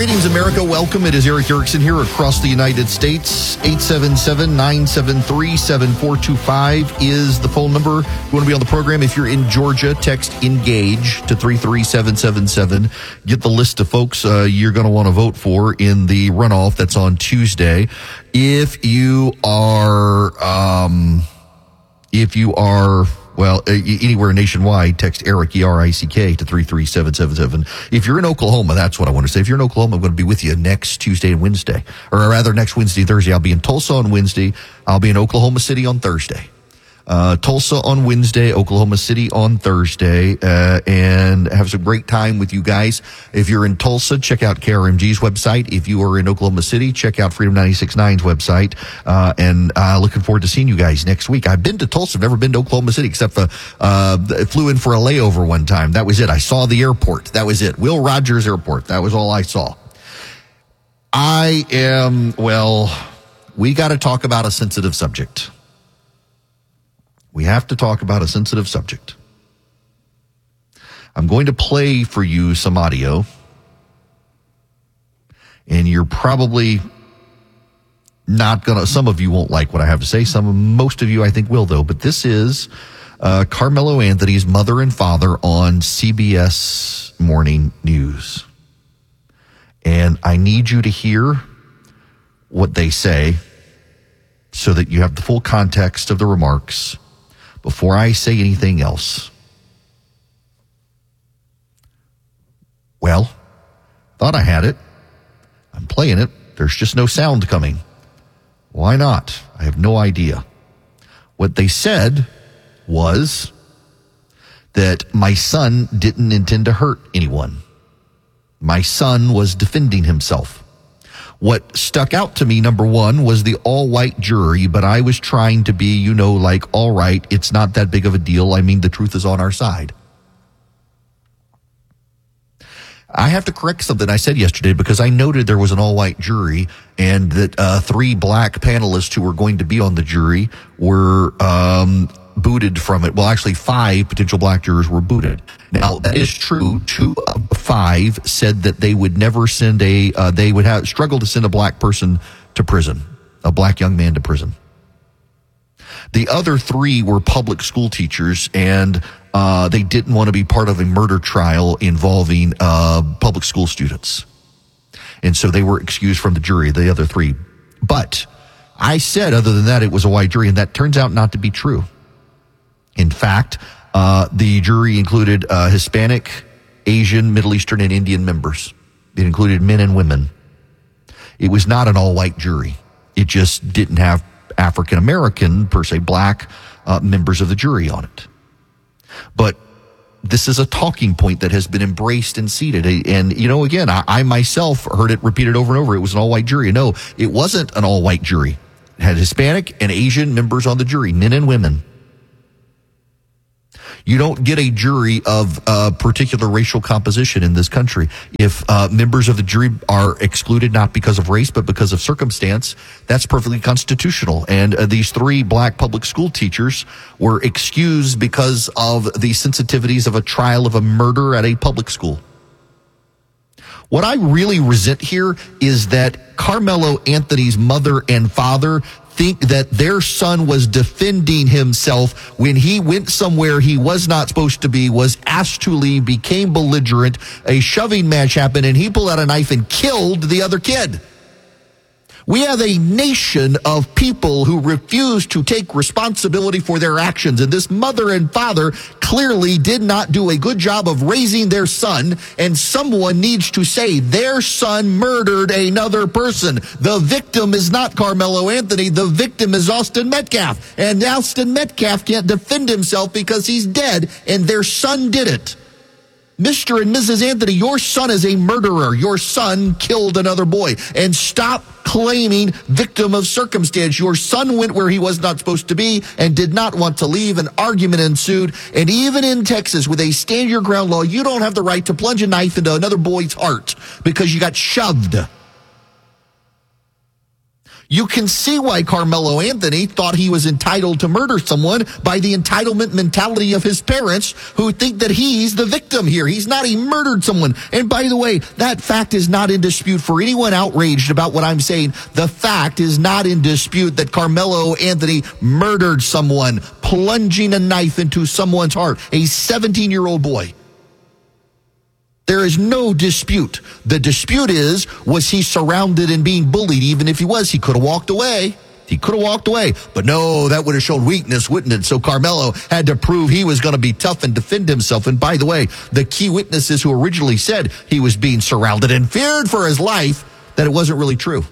Greetings, America. Welcome. It is Eric Erickson here across the United States. 877-973-7425 is the phone number. If you want to be on the program, if you're in Georgia, text ENGAGE to 33777. Get the list of folks you're going to want to vote for in the runoff that's on Tuesday. If you are anywhere nationwide, text Eric, E-R-I-C-K, to 33777. If you're in Oklahoma, that's what I want to say. If you're in Oklahoma, I'm going to be with you next Tuesday and Wednesday. Or rather, next Wednesday, Thursday. I'll be in Tulsa on Wednesday. I'll be in Oklahoma City on Thursday. Tulsa on Wednesday, Oklahoma City on Thursday, and have some great time with you guys. If you're in Tulsa, check out KRMG's website. If you are in Oklahoma City, check out Freedom 96.9's website, and looking forward to seeing you guys next week. I've been to Tulsa, never been to Oklahoma City, except for, flew in for a layover one time. That was it. I saw the airport. That was it. Will Rogers Airport. That was all I saw. We got to talk about a sensitive subject. We have to talk about a sensitive subject. I'm going to play for you some audio, and you're probably not going to, some of you won't like what I have to say. Most of you I think will, though. But this is Carmelo Anthony's mother and father on CBS Morning News. And I need you to hear what they say so that you have the full context of the remarks before I say anything else. Well, thought I had it. I'm playing it. There's just no sound coming. Why not? I have no idea. What they said was that my son didn't intend to hurt anyone. My son was defending himself. What stuck out to me, number one, was the all-white jury, but I was trying to be, all right, it's not that big of a deal. I mean, the truth is on our side. I have to correct something I said yesterday because I noted there was an all-white jury and that 3 black panelists who were going to be on the jury were booted from it. Well, actually 5 potential black jurors were booted. Now, that is true. 2 of 5 said that they would never send they would have struggle to send a black person to prison, a black young man to prison. The other 3 were public school teachers, and they didn't want to be part of a murder trial involving public school students. And so they were excused from the jury, the other 3. But I said, other than that, it was a white jury, and that turns out not to be true. In fact, the jury included Hispanic, Asian, Middle Eastern, and Indian members. It included men and women. It was not an all-white jury. It just didn't have African-American, per se, black members of the jury on it. But this is a talking point that has been embraced and seated. And, again, I myself heard it repeated over and over. It was an all-white jury. No, it wasn't an all-white jury. It had Hispanic and Asian members on the jury, men and women. You don't get a jury of particular racial composition in this country. If members of the jury are excluded not because of race but because of circumstance, that's perfectly constitutional. And these 3 black public school teachers were excused because of the sensitivities of a trial of a murder at a public school. What I really resent here is that Carmelo Anthony's mother and father think that their son was defending himself when he went somewhere he was not supposed to be, was asked to leave, became belligerent, a shoving match happened, and he pulled out a knife and killed the other kid. We have a nation of people who refuse to take responsibility for their actions, and this mother and father clearly did not do a good job of raising their son, and someone needs to say their son murdered another person. The victim is not Carmelo Anthony. The victim is Austin Metcalf, and Austin Metcalf can't defend himself because he's dead, and their son did it. Mr. and Mrs. Anthony, your son is a murderer. Your son killed another boy. And stop claiming victim of circumstance. Your son went where he was not supposed to be and did not want to leave. An argument ensued. And even in Texas, with a stand your ground law, you don't have the right to plunge a knife into another boy's heart because you got shoved. You can see why Carmelo Anthony thought he was entitled to murder someone by the entitlement mentality of his parents who think that he's the victim here. He's not. He murdered someone. And by the way, that fact is not in dispute for anyone outraged about what I'm saying. The fact is not in dispute that Carmelo Anthony murdered someone, plunging a knife into someone's heart, a 17-year-old boy. There is no dispute. The dispute is, was he surrounded and being bullied? Even if he was, he could have walked away. He could have walked away. But no, that would have shown weakness, wouldn't it? So Carmelo had to prove he was going to be tough and defend himself. And by the way, the key witnesses who originally said he was being surrounded and feared for his life, that it wasn't really true.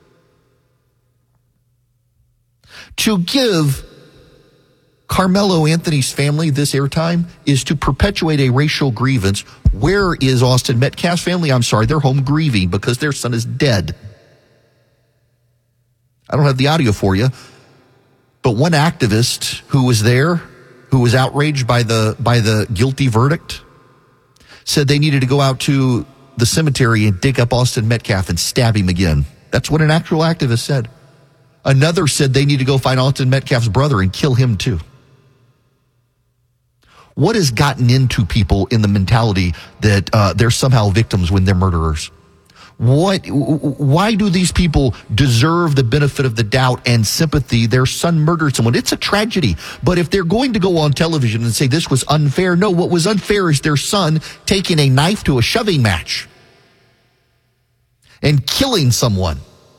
To give Carmelo Anthony's family this airtime is to perpetuate a racial grievance. Where is Austin Metcalf's family? I'm sorry, they're home grieving because their son is dead. I don't have the audio for you, but one activist who was there, who was outraged by the guilty verdict, said they needed to go out to the cemetery and dig up Austin Metcalf and stab him again. That's what an actual activist said. Another said they need to go find Austin Metcalf's brother and kill him too. What has gotten into people in the mentality that they're somehow victims when they're murderers? Why do these people deserve the benefit of the doubt and sympathy? Their son murdered someone. It's a tragedy. But if they're going to go on television and say this was unfair, no, what was unfair is their son taking a knife to a shoving match and killing someone.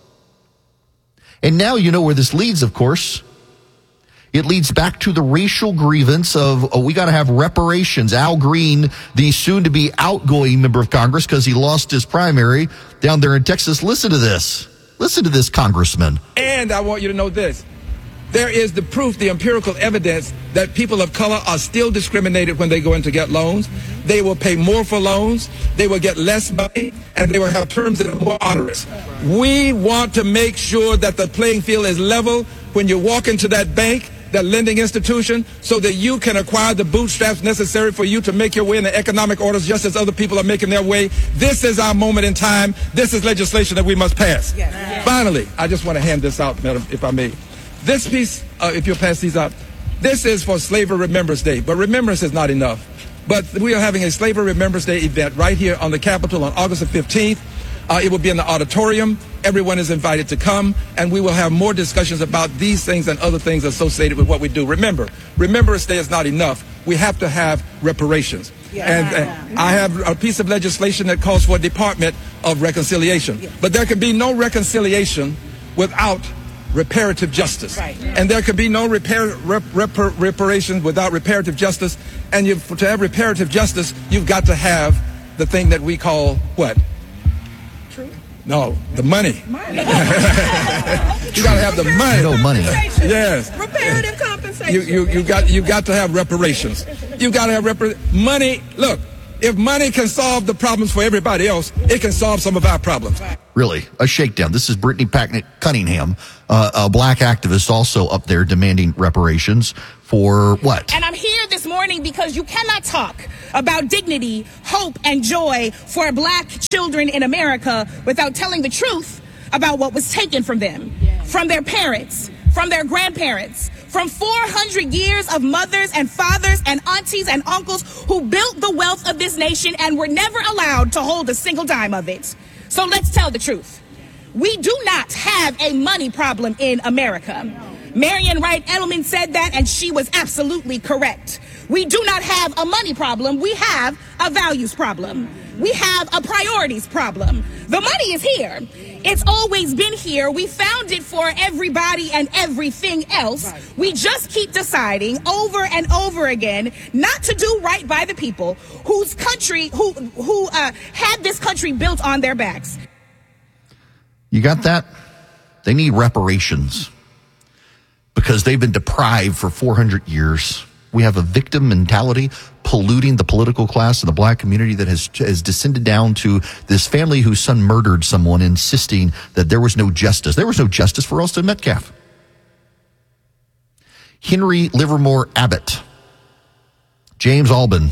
And now you know where this leads, of course. It leads back to the racial grievance of, we got to have reparations. Al Green, the soon-to-be outgoing member of Congress because he lost his primary down there in Texas. Listen to this. Listen to this, Congressman. And I want you to know this. There is the proof, the empirical evidence that people of color are still discriminated when they go in to get loans. They will pay more for loans. They will get less money, and they will have terms that are more onerous. We want to make sure that the playing field is level when you walk into that bank, that lending institution, so that you can acquire the bootstraps necessary for you to make your way in the economic orders just as other people are making their way. This is our moment in time. This is legislation that we must pass. Yes. Finally, I just want to hand this out, Madam, if I may. This piece, if you'll pass these out, this is for Slavery Remembrance Day, but remembrance is not enough. But we are having a Slavery Remembrance Day event right here on the Capitol on August the 15th. It will be in the auditorium. Everyone is invited to come, and we will have more discussions about these things and other things associated with what we do. Remember, Remembrance Day is not enough. We have to have reparations. Yeah. And I have a piece of legislation that calls for a Department of Reconciliation. Yeah. But there can be no reconciliation without reparative justice. Right. And there can be no reparations without reparative justice. And to have reparative justice, you've got to have the thing that we call what? No, the money. You got to have the money. No money. Yes. Reparative compensation. You got to have reparations. You got to have money. Look, if money can solve the problems for everybody else, it can solve some of our problems. Really, a shakedown. This is Brittany Packnett Cunningham, a black activist also up there demanding reparations for what? And I'm here this morning because you cannot talk about dignity, hope, and joy for black children in America without telling the truth about what was taken from them, from their parents, from their grandparents, from 400 years of mothers and fathers and aunties and uncles who built the wealth of this nation and were never allowed to hold a single dime of it. So let's tell the truth. We do not have a money problem in America. Marian Wright Edelman said that, and she was absolutely correct. We do not have a money problem. We have a values problem. We have a priorities problem. The money is here. It's always been here. We found it for everybody and everything else. We just keep deciding over and over again not to do right by the people whose country, who had this country built on their backs. You got that? They need reparations because they've been deprived for 400 years. We have a victim mentality polluting the political class of the black community that has descended down to this family whose son murdered someone, insisting that there was no justice. There was no justice for Austin Metcalf. Henry Livermore Abbott, James Albin,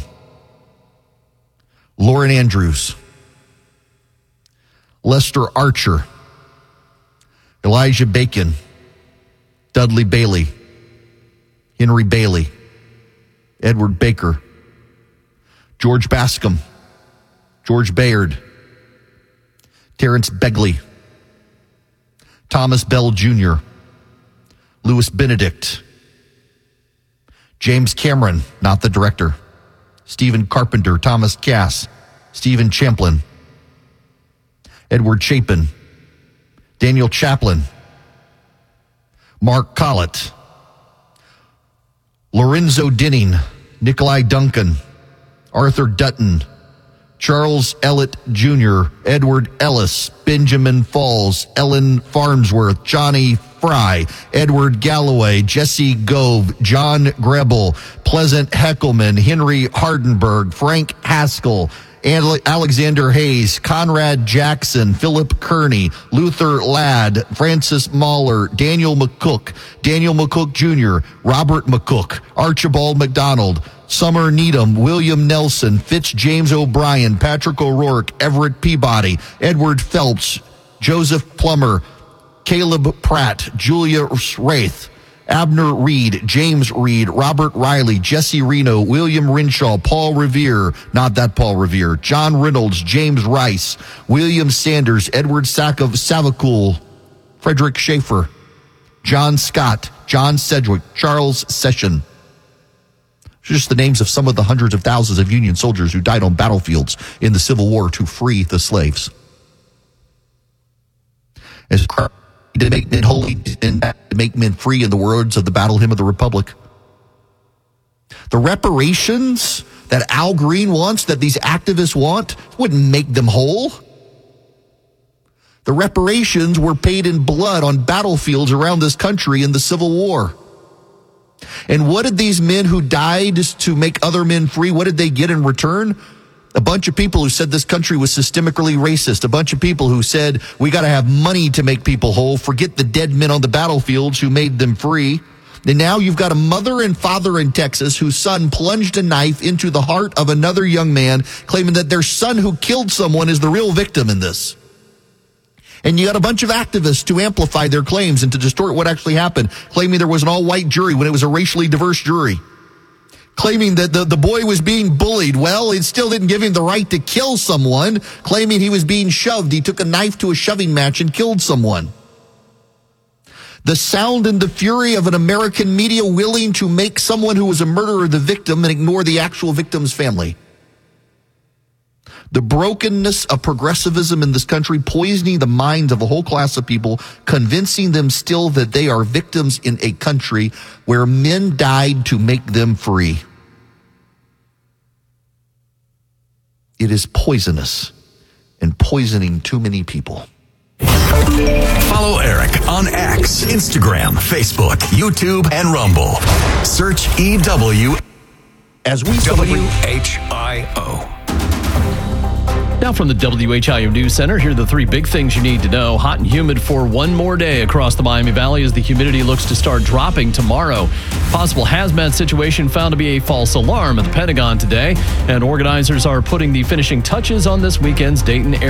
Lauren Andrews, Lester Archer, Elijah Bacon, Dudley Bailey, Henry Bailey, Edward Baker, George Bascom, George Bayard, Terrence Begley, Thomas Bell Jr., Louis Benedict, James Cameron, not the director, Stephen Carpenter, Thomas Cass, Stephen Champlin, Edward Chapin, Daniel Chaplin, Mark Collett, Lorenzo Denning, Nikolai Duncan, Arthur Dutton, Charles Ellett Jr., Edward Ellis, Benjamin Falls, Ellen Farnsworth, Johnny Fry, Edward Galloway, Jesse Gove, John Grebel, Pleasant Heckelman, Henry Hardenberg, Frank Haskell, Alexander Hayes, Conrad Jackson, Philip Kearney, Luther Ladd, Francis Mahler, Daniel McCook Jr., Robert McCook, Archibald McDonald, Summer Needham, William Nelson, Fitz James O'Brien, Patrick O'Rourke, Everett Peabody, Edward Phelps, Joseph Plummer, Caleb Pratt, Julia Wraith, Abner Reed, James Reed, Robert Riley, Jesse Reno, William Renshaw, Paul Revere, not that Paul Revere, John Reynolds, James Rice, William Sanders, Edward Savakul, Frederick Schaefer, John Scott, John Sedgwick, Charles Session. Just the names of some of the hundreds of thousands of Union soldiers who died on battlefields in the Civil War to free the slaves. As to make men holy and to make men free, in the words of the Battle Hymn of the Republic. The reparations that Al Green wants, that these activists want, wouldn't make them whole. The reparations were paid in blood on battlefields around this country in the Civil War. And what did these men who died to make other men free, what did they get in return? A bunch of people who said this country was systemically racist. A bunch of people who said we got to have money to make people whole. Forget the dead men on the battlefields who made them free. And now you've got a mother and father in Texas whose son plunged a knife into the heart of another young man, claiming that their son who killed someone is the real victim in this. And you got a bunch of activists to amplify their claims and to distort what actually happened, claiming there was an all-white jury when it was a racially diverse jury. Claiming that the boy was being bullied. Well, it still didn't give him the right to kill someone. Claiming he was being shoved. He took a knife to a shoving match and killed someone. The sound and the fury of an American media willing to make someone who was a murderer the victim and ignore the actual victim's family. The brokenness of progressivism in this country, poisoning the minds of a whole class of people, convincing them still that they are victims in a country where men died to make them free. It is poisonous and poisoning too many people. Follow Eric on X, Instagram, Facebook, YouTube, and Rumble. Search EW As we WHIO. Now from the WHIO News Center, here are the three big things you need to know. Hot and humid for one more day across the Miami Valley as the humidity looks to start dropping tomorrow. Possible hazmat situation found to be a false alarm at the Pentagon today, and organizers are putting the finishing touches on this weekend's Dayton Air